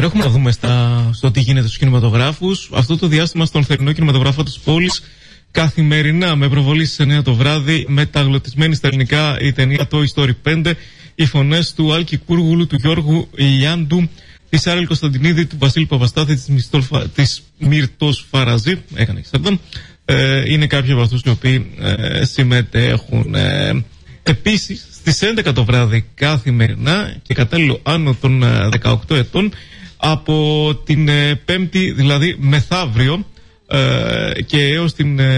έχουμε να δούμε στο τι γίνεται στους κινηματογράφους. Αυτό το διάστημα στον θερινό κινηματογράφο της πόλης, καθημερινά με προβολή στις 9 το βράδυ, μεταγλωτισμένη στα ελληνικά η ταινία Toy Story 5, οι φωνές του Άλκη Κούργουλου, του Γιώργου Ιλιάντου, της Άρελ Κωνσταντινίδη, του Βασίλη Παπαστάθη, της Μύρτος Φαραζή. Έκανε εξαρτά. Είναι κάποιοι από αυτούς οι οποίοι συμμετέχουν. Επίσης, στις 11 το βράδυ καθημερινά και κατάλληλο άνω των 18 ετών, από την 5η, δηλαδή μεθαύριο, και έως την